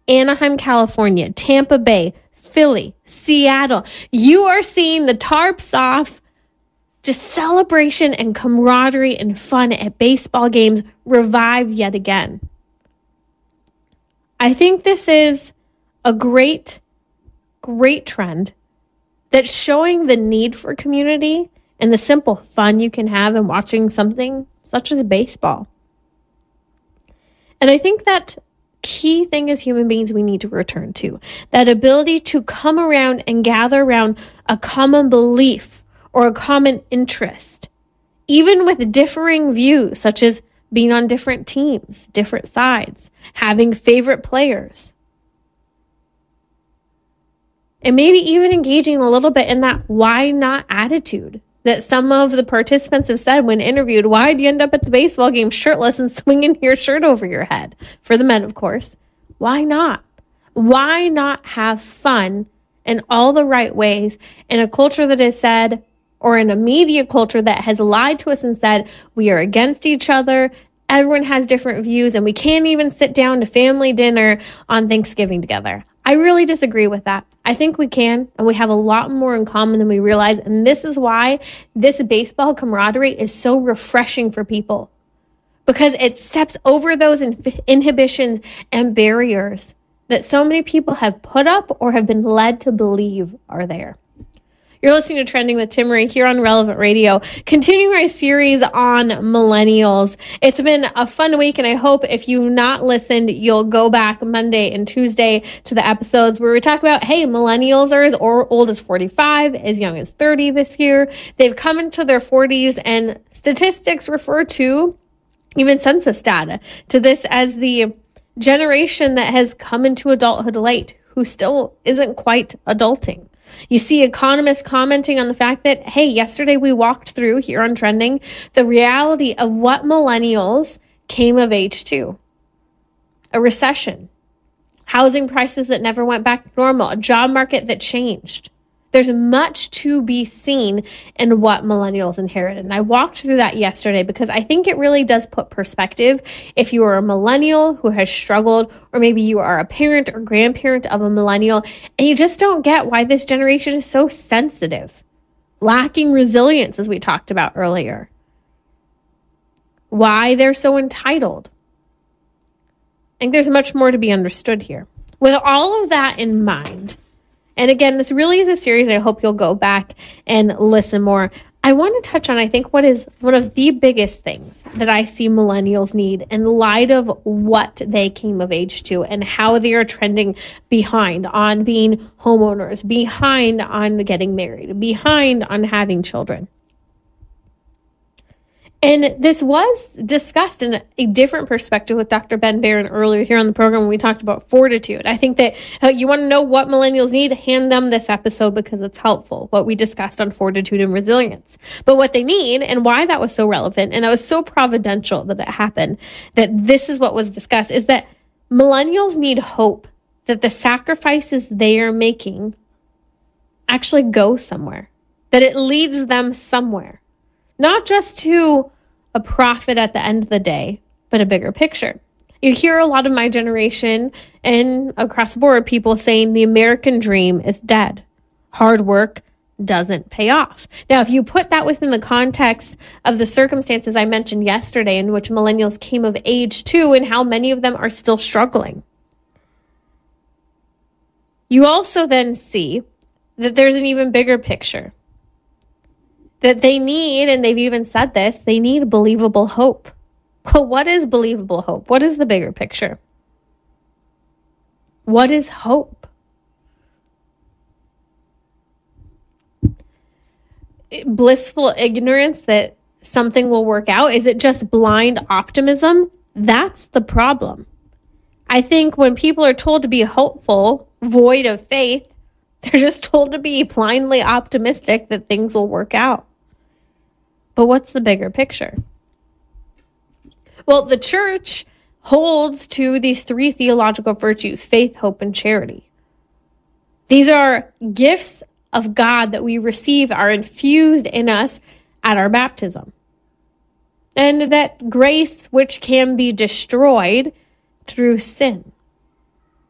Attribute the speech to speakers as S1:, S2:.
S1: Anaheim, California, Tampa Bay, Philly, Seattle. You are seeing the tarps off, just celebration and camaraderie and fun at baseball games revive yet again. I think this is a great trend that's showing the need for community and the simple fun you can have in watching something such as baseball. And I think that key thing as human beings we need to return to, that ability to come around and gather around a common belief or a common interest, even with differing views, such as being on different teams, different sides, having favorite players, and maybe even engaging a little bit in that why not attitude that some of the participants have said when interviewed. Why'd you end up at the baseball game shirtless and swinging your shirt over your head? For the men, of course. Why not? Why not have fun in all the right ways in a culture that has said, or in a media culture that has lied to us and said, we are against each other, everyone has different views, and we can't even sit down to family dinner on Thanksgiving together. I really disagree with that. I think we can, and we have a lot more in common than we realize, and this is why this baseball camaraderie is so refreshing for people, because it steps over those inhibitions and barriers that so many people have put up or have been led to believe are there. You're listening to Trending with Timmerie here on Relevant Radio, continuing our series on millennials. It's been a fun week, and I hope if you've not listened, you'll go back Monday and Tuesday to the episodes where we talk about, hey, millennials are as old as 45, as young as 30 this year. They've come into their 40s, and statistics refer to, even census data, to this as the generation that has come into adulthood late, who still isn't quite adulting. You see economists commenting on the fact that, hey, yesterday we walked through here on Trending the reality of what millennials came of age to. A recession, housing prices that never went back to normal, a job market that changed. There's much to be seen in what millennials inherited. And I walked through that yesterday because I think it really does put perspective. If you are a millennial who has struggled, or maybe you are a parent or grandparent of a millennial, and you just don't get why this generation is so sensitive, lacking resilience, as we talked about earlier, why they're so entitled. I think there's much more to be understood here. With all of that in mind, and again, this really is a series, and I hope you'll go back and listen more. I want to touch on, I think, what is one of the biggest things that I see millennials need in light of what they came of age to and how they are trending behind on being homeowners, behind on getting married, behind on having children. And this was discussed in a different perspective with Dr. Ben Barron earlier here on the program when we talked about fortitude. I think that you want to know what millennials need, hand them this episode because it's helpful, what we discussed on fortitude and resilience. But what they need and why that was so relevant, and it was so providential that it happened, that this is what was discussed, is that millennials need hope that the sacrifices they are making actually go somewhere, that it leads them somewhere. Not just to a profit at the end of the day, but a bigger picture. You hear a lot of my generation and across the board people saying the American dream is dead. Hard work doesn't pay off. Now, if you put that within the context of the circumstances I mentioned yesterday in which millennials came of age to and how many of them are still struggling, you also then see that there's an even bigger picture. That they need, and they've even said this, they need believable hope. Well, what is believable hope? What is the bigger picture? What is hope? Blissful ignorance that something will work out? Is it just blind optimism? That's the problem. I think when people are told to be hopeful, void of faith, they're just told to be blindly optimistic that things will work out. But what's the bigger picture? Well, the church holds to these three theological virtues: faith, hope, and charity. These are gifts of God that we receive, are infused in us at our baptism. And that grace which can be destroyed through sin.